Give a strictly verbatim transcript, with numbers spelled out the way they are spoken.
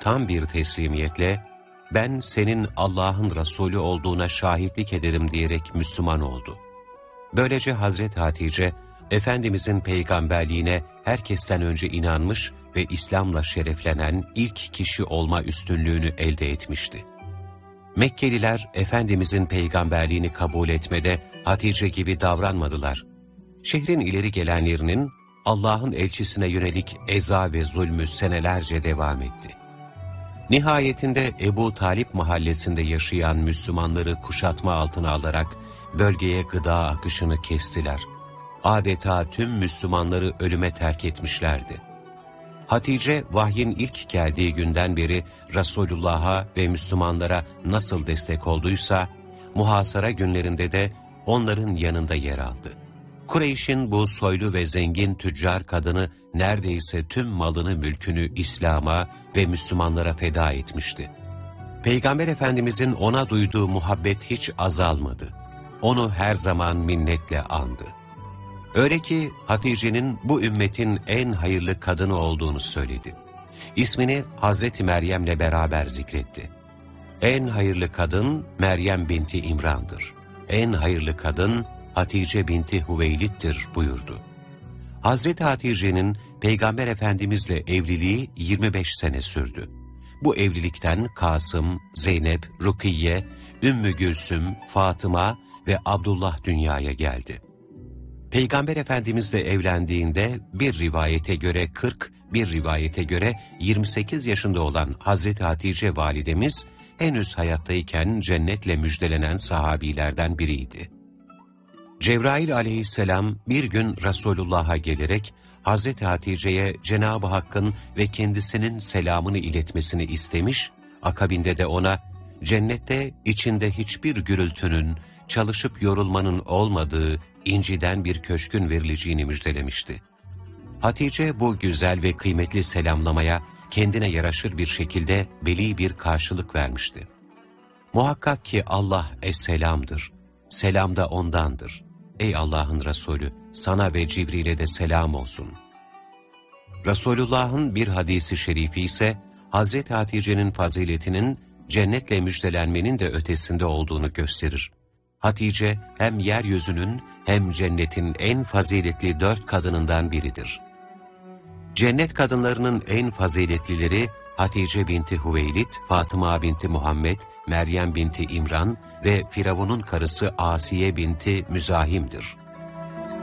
tam bir teslimiyetle, ben senin Allah'ın Resulü olduğuna şahitlik ederim diyerek Müslüman oldu. Böylece Hazreti Hatice, Efendimizin peygamberliğine herkesten önce inanmış ve İslam'la şereflenen ilk kişi olma üstünlüğünü elde etmişti. Mekkeliler, Efendimizin peygamberliğini kabul etmede Hatice gibi davranmadılar. Şehrin ileri gelenlerinin Allah'ın elçisine yönelik eza ve zulmü senelerce devam etti. Nihayetinde Ebu Talip mahallesinde yaşayan Müslümanları kuşatma altına alarak bölgeye gıda akışını kestiler. Adeta tüm Müslümanları ölüme terk etmişlerdi. Hatice, vahyin ilk geldiği günden beri Resulullah'a ve Müslümanlara nasıl destek olduysa, muhasara günlerinde de onların yanında yer aldı. Kureyş'in bu soylu ve zengin tüccar kadını neredeyse tüm malını mülkünü İslam'a ve Müslümanlara feda etmişti. Peygamber Efendimizin ona duyduğu muhabbet hiç azalmadı. Onu her zaman minnetle andı. Öyle ki Hatice'nin bu ümmetin en hayırlı kadını olduğunu söyledi. İsmini Hazreti Meryem'le beraber zikretti. En hayırlı kadın Meryem binti İmran'dır. En hayırlı kadın Hatice binti Hüveylid'dir buyurdu. Hazreti Hatice'nin Peygamber Efendimizle evliliği yirmi beş sene sürdü. Bu evlilikten Kasım, Zeynep, Rukiye, Ümmü Gülsüm, Fatıma ve Abdullah dünyaya geldi. Peygamber Efendimizle evlendiğinde bir rivayete göre kırk, bir rivayete göre yirmi sekiz yaşında olan Hazreti Hatice validemiz henüz hayattayken cennetle müjdelenen sahabilerden biriydi. Cebrail aleyhisselam bir gün Resulullah'a gelerek Hazreti Hatice'ye Cenab-ı Hakk'ın ve kendisinin selamını iletmesini istemiş, akabinde de ona cennette içinde hiçbir gürültünün, çalışıp yorulmanın olmadığı inciden bir köşkün verileceğini müjdelemişti. Hatice bu güzel ve kıymetli selamlamaya kendine yaraşır bir şekilde beli bir karşılık vermişti. Muhakkak ki Allah es-selamdır, selam da ondandır. Ey Allah'ın Resulü, sana ve Cibril'e de selam olsun. Resulullah'ın bir hadisi şerifi ise Hazreti Hatice'nin faziletinin cennetle müjdelenmenin de ötesinde olduğunu gösterir. Hatice hem yeryüzünün hem cennetin en faziletli dört kadınından biridir. Cennet kadınlarının en faziletlileri Hatice binti Hüveylid, Fatıma binti Muhammed, Meryem binti İmran ve Firavun'un karısı Asiye binti Müzahim'dir.